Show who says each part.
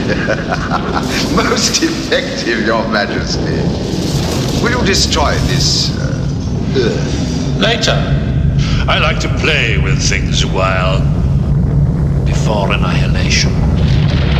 Speaker 1: Most effective, Your Majesty. Will you destroy this,
Speaker 2: Later. I like to play with things a while. Before annihilation.